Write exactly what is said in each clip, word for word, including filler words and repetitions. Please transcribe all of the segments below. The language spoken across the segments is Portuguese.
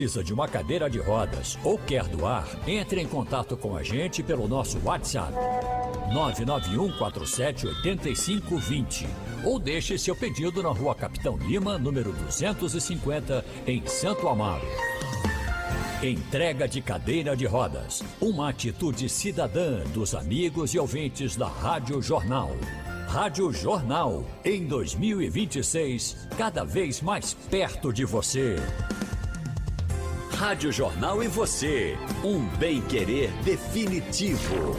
Precisa de uma cadeira de rodas ou quer doar? Entre em contato com a gente pelo nosso WhatsApp nove nove um quatro sete oito cinco dois zero ou deixe seu pedido na Rua Capitão Lima, número duzentos e cinquenta, em Santo Amaro. Entrega de cadeira de rodas, uma atitude cidadã dos amigos e ouvintes da Rádio Jornal. Rádio Jornal, em dois mil e vinte e seis, cada vez mais perto de você. Rádio Jornal e você, um bem-querer definitivo.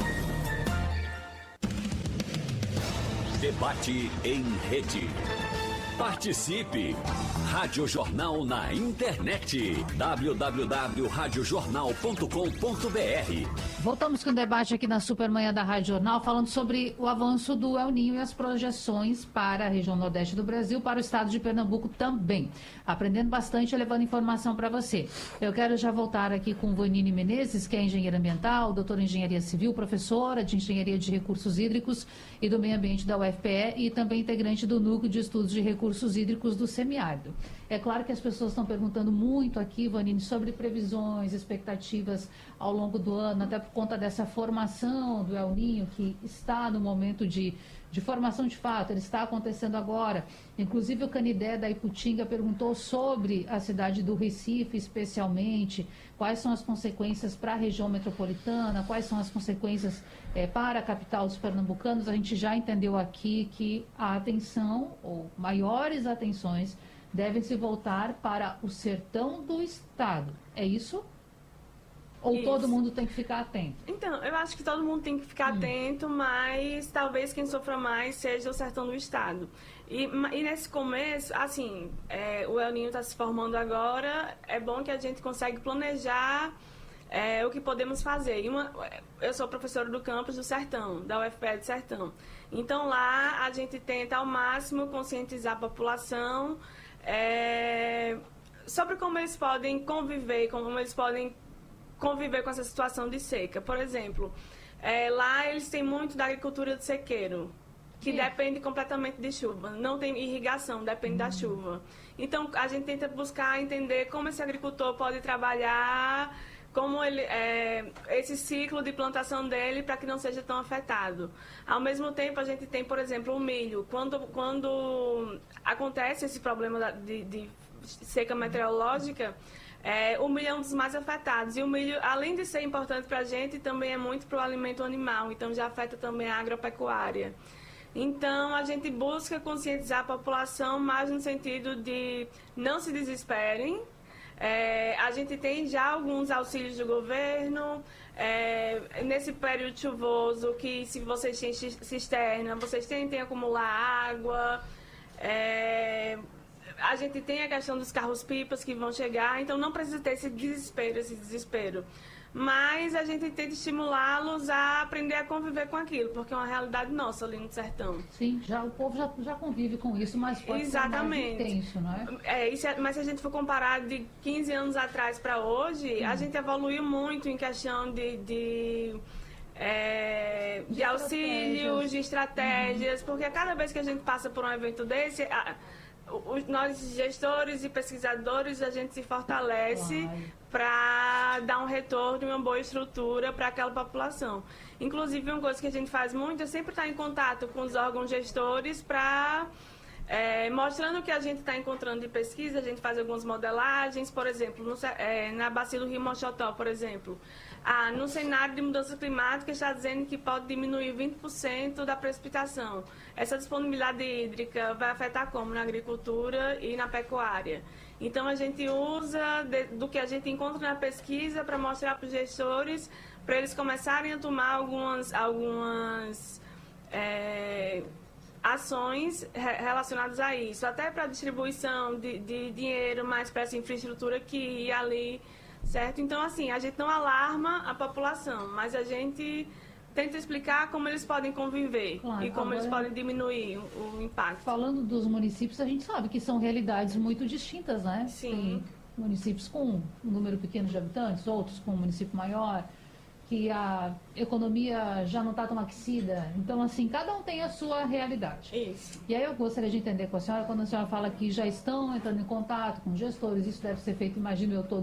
Debate em rede. Participe! Rádio Jornal na internet. w w w ponto rádio jornal ponto com ponto b r. Voltamos com o debate aqui na Supermanhã da Rádio Jornal, falando sobre o avanço do El Ninho e as projeções para a região nordeste do Brasil, para o estado de Pernambuco também. Aprendendo bastante e levando informação para você. Eu quero já voltar aqui com Vanine Menezes, que é engenheira ambiental, doutora em engenharia civil, professora de engenharia de recursos hídricos e do meio ambiente da U F P E e também integrante do Núcleo de Estudos de Recursos Hídricos do Semiárido. É claro que as pessoas estão perguntando muito aqui, Vanine, sobre previsões, expectativas ao longo do ano, até por conta dessa formação do El Ninho, que está no momento de, de formação de fato, ele está acontecendo agora. Inclusive o Canidé da Iputinga perguntou sobre a cidade do Recife, especialmente, quais são as consequências para a região metropolitana, quais são as consequências é, para a capital dos pernambucanos. A gente já entendeu aqui que a atenção, ou maiores atenções, devem se voltar para o sertão do estado. É isso? Ou isso. Todo mundo tem que ficar atento? Então, eu acho que todo mundo tem que ficar hum. atento, mas talvez quem sofra mais seja o sertão do estado. E, e nesse começo, assim, é, o El Ninho está se formando agora, é bom que a gente consegue planejar é, o que podemos fazer. E uma, eu sou professora do campus do Sertão, da U F P E do Sertão. Então, lá a gente tenta ao máximo conscientizar a população é, sobre como eles podem conviver, como eles podem conviver com essa situação de seca. Por exemplo, é, lá eles têm muito da agricultura de sequeiro, que Sim. depende completamente de chuva. Não tem irrigação, depende hum. da chuva. Então, a gente tenta buscar entender como esse agricultor pode trabalhar, como ele, é, esse ciclo de plantação dele para que não seja tão afetado. Ao mesmo tempo, a gente tem, por exemplo, o milho. Quando, quando acontece esse problema de, de seca meteorológica, É, o milho é um dos mais afetados. E o milho, além de ser importante para a gente, também é muito para o alimento animal. Então, já afeta também a agropecuária. Então, a gente busca conscientizar a população mais no sentido de não se desesperem. É, a gente tem já alguns auxílios do governo. É, nesse período chuvoso, que se vocês têm cisterna, vocês tentem acumular água. É, a gente tem a questão dos carros-pipas que vão chegar, então não precisa ter esse desespero, esse desespero. Mas a gente tenta estimulá-los a aprender a conviver com aquilo, porque é uma realidade nossa ali no sertão. Sim, já, o povo já, já convive com isso, mas pode Exatamente. ser mais intenso, não é? É, isso é, mas se a gente for comparar de quinze anos atrás para hoje, hum. a gente evoluiu muito em questão de... de É, de, de auxílios, de estratégias, uhum. porque cada vez que a gente passa por um evento desse, a, os, nós gestores e pesquisadores, a gente se fortalece para dar um retorno e uma boa estrutura para aquela população. Inclusive, uma coisa que a gente faz muito é sempre estar em contato com os órgãos gestores para... É, mostrando o que a gente está encontrando de pesquisa, a gente faz algumas modelagens, por exemplo, no, é, na bacia do Rio Mochotó, por exemplo. Ah, no cenário de mudança climática está dizendo que pode diminuir vinte por cento da precipitação. Essa disponibilidade hídrica vai afetar como? Na agricultura e na pecuária. Então, a gente usa de, do que a gente encontra na pesquisa para mostrar para os gestores, para eles começarem a tomar algumas... algumas é, ações relacionadas a isso, até para a distribuição de, de dinheiro mais para essa infraestrutura aqui e ali, certo? Então, assim, a gente não alarma a população, mas a gente tenta explicar como eles podem conviver claro, e como agora, eles podem diminuir o, o impacto. Falando dos municípios, a gente sabe que são realidades muito distintas, né? Sim. Tem municípios com um número pequeno de habitantes, outros com um município maior, que a economia já não está tão aquecida. Então, assim, cada um tem a sua realidade. Isso. E aí eu gostaria de entender com a senhora, quando a senhora fala que já estão entrando em contato com gestores, isso deve ser feito, imagino eu, todo